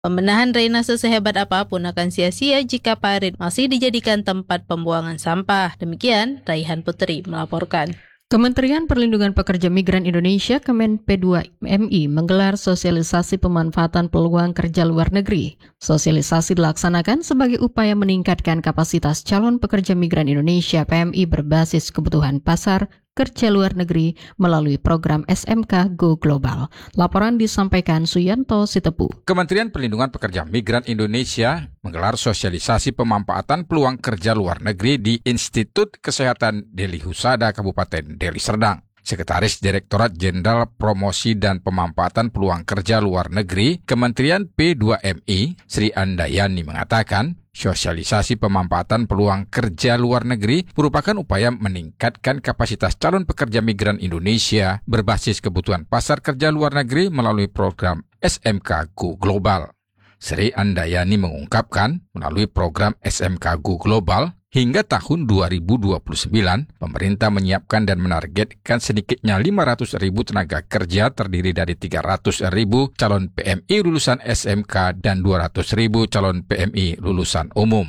Pembenahan drainase sehebat apapun akan sia-sia jika parit masih dijadikan tempat pembuangan sampah. Demikian, Raihan Putri melaporkan. Kementerian Perlindungan Pekerja Migran Indonesia Kemen P2MI menggelar sosialisasi pemanfaatan peluang kerja luar negeri. Sosialisasi dilaksanakan sebagai upaya meningkatkan kapasitas calon pekerja migran Indonesia PMI berbasis kebutuhan pasar kerja luar negeri melalui program SMK Go Global. Laporan disampaikan Suyanto Sitepu. Kementerian Perlindungan Pekerja Migran Indonesia menggelar sosialisasi pemanfaatan peluang kerja luar negeri di Institut Kesehatan Deli Husada Kabupaten Deli Serdang. Sekretaris Direktorat Jenderal Promosi dan Pemanfaatan Peluang Kerja Luar Negeri Kementerian P2MI, Sri Andayani mengatakan, sosialisasi pemanfaatan peluang kerja luar negeri merupakan upaya meningkatkan kapasitas calon pekerja migran Indonesia berbasis kebutuhan pasar kerja luar negeri melalui program SMK Go Global. Sri Andayani mengungkapkan, melalui program SMK Go Global, hingga tahun 2029, pemerintah menyiapkan dan menargetkan sedikitnya 500.000 tenaga kerja terdiri dari 300.000 calon PMI lulusan SMK dan 200.000 calon PMI lulusan umum.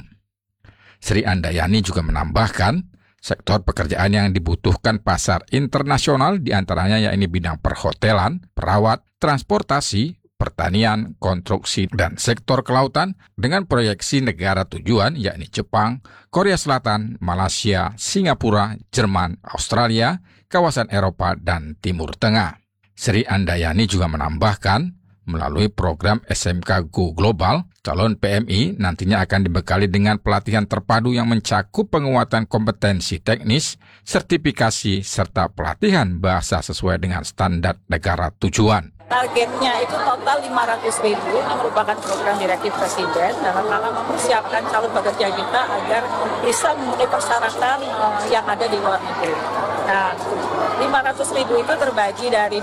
Sri Andayani juga menambahkan, sektor pekerjaan yang dibutuhkan pasar internasional diantaranya yakni bidang perhotelan, perawat, transportasi, pertanian, konstruksi, dan sektor kelautan dengan proyeksi negara tujuan yakni Jepang, Korea Selatan, Malaysia, Singapura, Jerman, Australia, kawasan Eropa, dan Timur Tengah. Sri Andayani juga menambahkan, melalui program SMK Go Global, calon PMI nantinya akan dibekali dengan pelatihan terpadu yang mencakup penguatan kompetensi teknis, sertifikasi, serta pelatihan bahasa sesuai dengan standar negara tujuan. Targetnya itu total 500.000, ini merupakan program direktif Presiden dalam rangka mempersiapkan calon pekerja kita agar bisa memenuhi persyaratan yang ada di luar negeri. Nah, 500.000 itu terbagi dari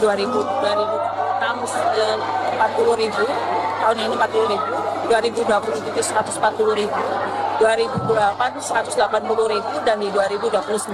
2006 40.000, tahun ini 40.000, 2020 itu 140.000, 2008 180.000, dan di 2029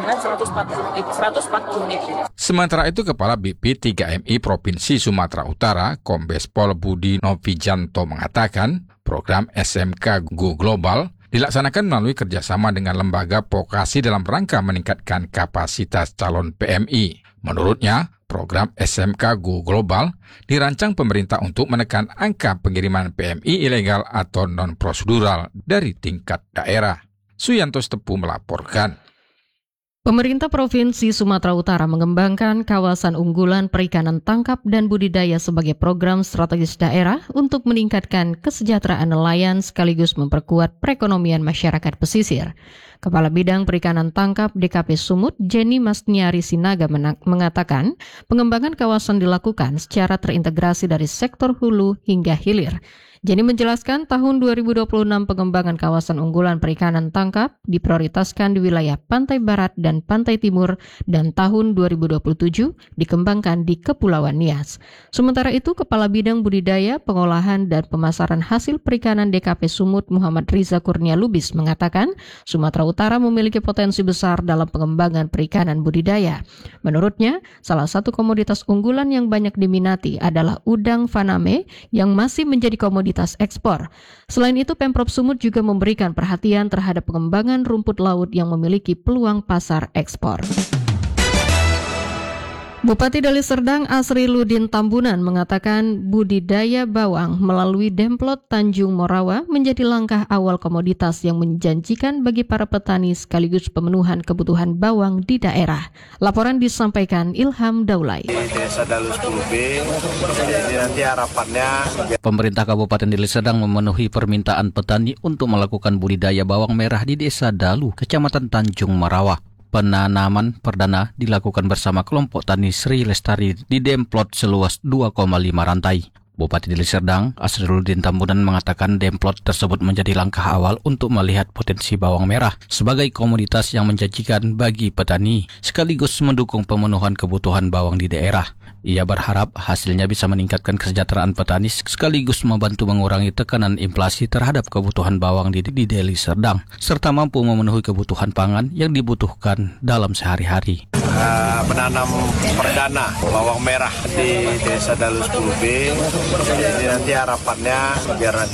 140.000. Sementara itu, Kepala BP 3MI Provinsi Sumatera Utara, Kombes Pol Budi Novijanto mengatakan, program SMK Go Global dilaksanakan melalui kerjasama dengan lembaga vokasi dalam rangka meningkatkan kapasitas calon PMI. Menurutnya, program SMK Go Global dirancang pemerintah untuk menekan angka pengiriman PMI ilegal atau non-prosedural dari tingkat daerah. Suyanto Sitepu melaporkan. Pemerintah Provinsi Sumatera Utara mengembangkan kawasan unggulan perikanan tangkap dan budidaya sebagai program strategis daerah untuk meningkatkan kesejahteraan nelayan sekaligus memperkuat perekonomian masyarakat pesisir. Kepala Bidang Perikanan Tangkap DKP Sumut, Jenny Masniari Sinaga mengatakan, pengembangan kawasan dilakukan secara terintegrasi dari sektor hulu hingga hilir. Jenny menjelaskan tahun 2026 pengembangan kawasan unggulan perikanan tangkap diprioritaskan di wilayah Pantai Barat dan Pantai Timur dan tahun 2027 dikembangkan di Kepulauan Nias. Sementara itu, Kepala Bidang Budidaya, Pengolahan, dan Pemasaran Hasil Perikanan DKP Sumut Muhammad Riza Kurnia Lubis mengatakan Sumatera Utara memiliki potensi besar dalam pengembangan perikanan budidaya. Menurutnya, salah satu komoditas unggulan yang banyak diminati adalah udang faname yang masih menjadi komoditas ekspor. Selain itu, Pemprov Sumut juga memberikan perhatian terhadap pengembangan rumput laut yang memiliki peluang pasar ekspor. Bupati Deli Serdang Asri Ludin Tambunan mengatakan budidaya bawang melalui Demplot Tanjung Morawa menjadi langkah awal komoditas yang menjanjikan bagi para petani sekaligus pemenuhan kebutuhan bawang di daerah. Laporan disampaikan Ilham Daulay. Di Desa Dalu 10B, ini nanti harapannya pemerintah Kabupaten Deli Serdang memenuhi permintaan petani untuk melakukan budidaya bawang merah di Desa Dalu, Kecamatan Tanjung Morawa. Penanaman perdana dilakukan bersama kelompok tani Sri Lestari di Demplot seluas 2,5 rantai. Bupati Deli Serdang, Asruludin Tambunan mengatakan Demplot tersebut menjadi langkah awal untuk melihat potensi bawang merah sebagai komoditas yang menjanjikan bagi petani, sekaligus mendukung pemenuhan kebutuhan bawang di daerah. Ia berharap hasilnya bisa meningkatkan kesejahteraan petani sekaligus membantu mengurangi tekanan inflasi terhadap kebutuhan bawang di Deli Serdang, serta mampu memenuhi kebutuhan pangan yang dibutuhkan dalam sehari-hari. Menanam perdana bawang merah di Desa Dalu 10B. Jadi nanti harapannya biar nanti